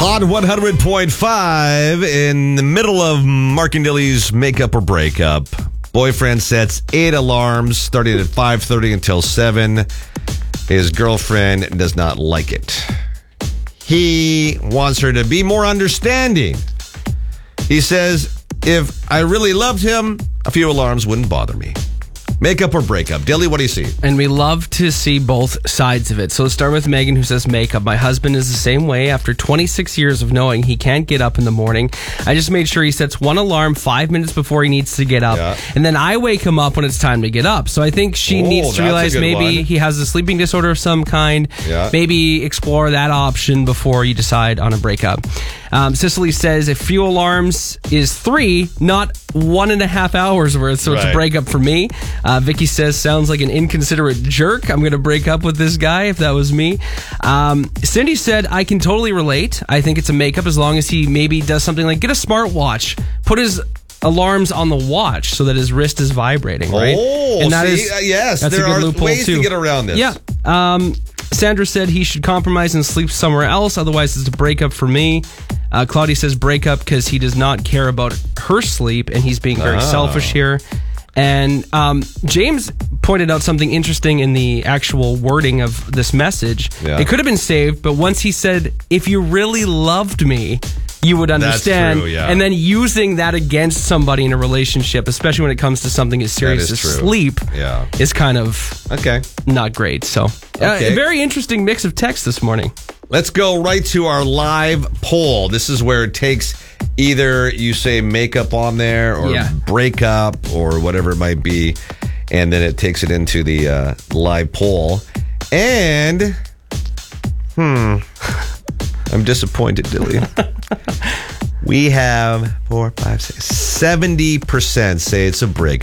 Hot 100.5 in the middle of Mark and Dilly's makeup or breakup. Boyfriend sets 8 alarms starting at 5:30 until 7. His girlfriend does not like it. He wants her to be more understanding. He says, if I really loved him, a few alarms wouldn't bother me. Makeup or breakup? Dilly, what do you see? And we love to see both sides of it. So let's start with Megan, who says makeup. My husband is the same way. After 26 years of knowing he can't get up in the morning, I just made sure he sets one alarm 5 minutes before he needs to get up. Yeah. And then I wake him up when it's time to get up. So I think she needs to that's realize a good maybe one. he has a sleeping disorder of some kind. Yeah. Maybe explore that option before you decide on a breakup. Cicely says a few alarms is 3, not 1.5 hours worth. So it's a Right. breakup for me. Vicky says, sounds like an inconsiderate jerk. I'm going to break up with this guy if that was me. Cindy said, I can totally relate. I think it's a makeup as long as he maybe does something like get a smartwatch, put his alarms on the watch so that his wrist is vibrating, right? Oh, and that see, is yes, that's there a good are loophole ways too. to get around this. Yeah. Sandra said he should compromise and sleep somewhere else. Otherwise, it's a breakup for me. Claudia says breakup because he does not care about her sleep and he's being very selfish here. And James pointed out something interesting in the actual wording of this message. Yeah. It could have been saved, but once he said, if you really loved me, you would understand. true, yeah. And then using that against somebody in a relationship, especially when it comes to something as serious is as true. sleep, Yeah. is kind of Okay. not great. So, Okay. a very interesting mix of text this morning. Let's go right to our live poll. This is where it takes either you say makeup on there or breakup or whatever it might be, and then it takes it into the live poll. And, I'm disappointed, Dilly. We have 4, 5, 6, 70% say it's a breakup.